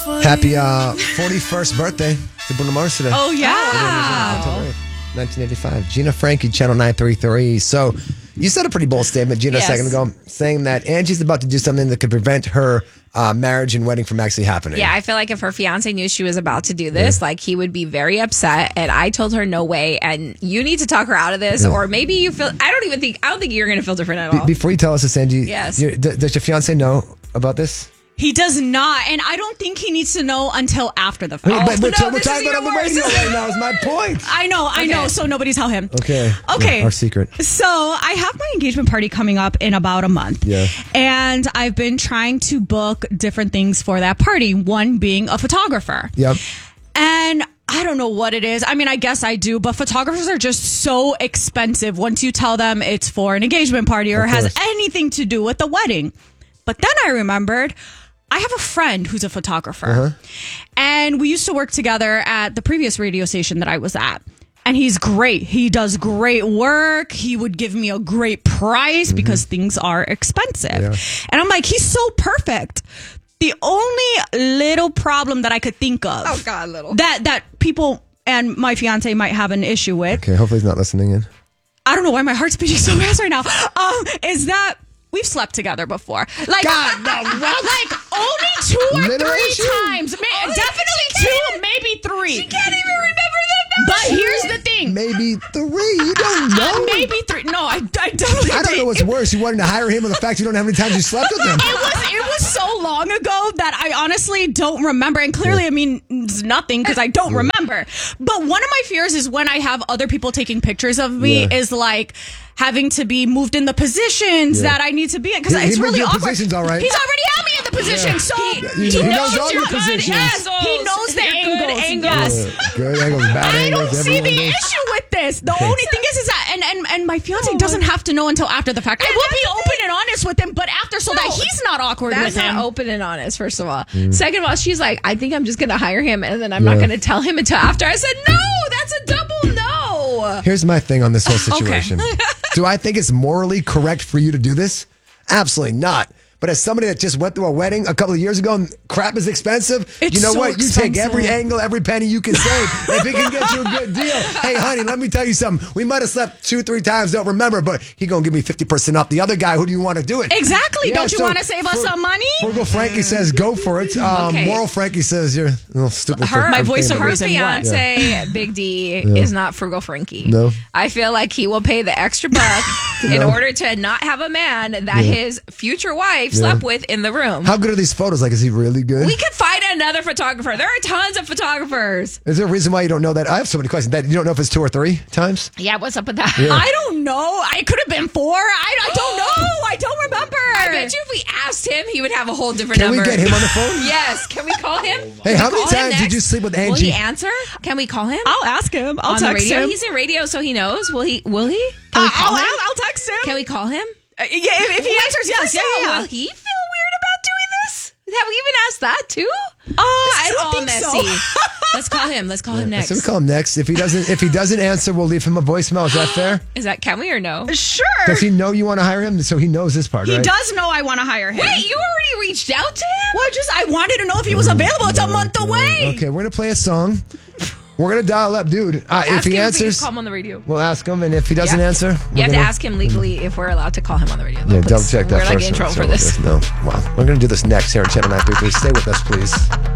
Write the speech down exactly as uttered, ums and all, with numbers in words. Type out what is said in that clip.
Happy uh, forty-first birthday to Bruno Mars today. Oh, yeah. October eighth, nineteen eighty-five. Gina Frankie, Channel nine thirty-three. So you said a pretty bold statement, Gina, Yes. a second ago, saying that Angie's about to do something that could prevent her uh, marriage and wedding from actually happening. Yeah, I feel like if her fiance knew she was about to do this, Yeah. like he would be very upset. And I told her no way. And you need to talk her out of this, Yeah. or maybe you feel. I don't even think. I don't think you're going to feel different at Be- all. before you tell us this, Angie, Yes. you- d- does your fiance know about this? He does not, and I don't think he needs to know until after the fact. Wait, but, but no, we're this talking is about on the even radio worse. right now is my point. I know, I know, Okay. so nobody tell him. Okay. Okay. Our secret. So I have my engagement party coming up in about a month. Yeah. And I've been trying to book different things for that party, one being a photographer. Yep. And I don't know what it is. I mean, I guess I do, but photographers are just so expensive once you tell them it's for an engagement party or Of has course. anything to do with the wedding. But then I remembered I have a friend who's a photographer. Uh-huh. And we used to work together at the previous radio station that I was at. And he's great. He does great work. He would give me a great price because things are expensive. Yeah. And I'm like, he's so perfect. The only little problem that I could think of Oh, God, little. that that people and my fiance might have an issue with. Okay, hopefully he's not listening in. I don't know why my heart's beating so fast right now. Um, is that we've slept together before? Like, God, no, what? like only two or Little three issue? times. Ma- Oh, definitely she two, can't- maybe three. She can't even remember that. But here's the thing. Maybe three. You don't know. Uh, maybe three. No, I, I definitely. I don't know what's worse. You wanted to hire him or the fact you don't know how many times you slept with him. It was it was so long ago that I honestly don't remember, and clearly, I mean, it's nothing because I don't remember. But one of my fears is when I have other people taking pictures of me Yeah. is like having to be moved in the positions Yeah. that I need to be in because He- he it's moved really you in awkward. positions, all right. He's already had me in the position, Yeah. so He- he, he knows knows all your good positions. angles. He knows the Your good angles. angles. Yes. Good angles, bad I angles. don't see everyone the knows. issue with this. The only thing is, is that, and and, and my fiance No. doesn't have to know until after the fact. I And will that's be the open thing. and honest with him, but after, so that No. he's not awkward That's with not him. open and honest, first of all. Mm. Second of all, she's like, I think I'm just going to hire him and then I'm not Yeah. going to tell him until after. I said, no, that's a double no. Here's my thing on this whole situation. Do I think it's morally correct for you to do this? Absolutely not. But as somebody that just went through a wedding a couple of years ago and crap is expensive, It's you know so what? You take every expensive. angle, every penny you can save if it can get you a good deal. Hey, honey, let me tell you something. We might have slept two, three times, don't remember, but he going to give me fifty percent off. The other guy, who do you want to do it? Exactly. Yeah, Don't you so want to save us Fru- some money? Frugal Frankie says go for it. Um, Okay. Moral Frankie says you're a little stupid. Her, for- My for voice thinking of her about it. reason. what? fiance, Big D, is not frugal Frankie. No. I feel like he will pay the extra buck in No. order to not have a man that his future wife slept with in the room. How good are these photos? Like, is he really good? We could find another photographer. There are tons of photographers. Is there a reason why you don't know that? I have so many questions. That you don't know if it's two or three times? Yeah, what's up with that? I don't know. I could have been four. I, I don't know. I don't remember. I bet you if we asked him, he would have a whole different Can we number. get him on the phone? Yes. Can we call him? Hey, Can how we many call him times did next? you sleep with Will Angie? he answer? Can we call him? I'll ask him. I'll on the text radio? him. He's in radio, so he knows. Will he? Will he? Can we Uh, call I'll, him? I'll, I'll text him. Can we call him? Uh, yeah, if, if he answers yes, First yeah, of all, yeah, yeah. Will he feel weird about doing this? Have we even asked that too? Uh, I It's don't all think messy. so. Let's call him. Let's call him next. So we call him next. If he doesn't, if he doesn't answer, we'll leave him a voicemail. Is that fair? Is that can we or no? Sure. Does he know you want to hire him? So he knows this part, He right? does know I want to hire him. Wait, you already reached out to him? Well, just I wanted to know if he was available. It's a month away. Okay, we're gonna play a song. We're gonna dial up, dude. Uh, if Ask he him answers, if call him on the radio. we'll ask him, and if he doesn't Yeah. answer, You we're have to gonna- ask him legally if we're allowed to call him on the radio. though, Yeah, double please. check that We're first. like in trouble So for this. No, wow. We're gonna do this next here on Channel nine three three. Stay with us, please.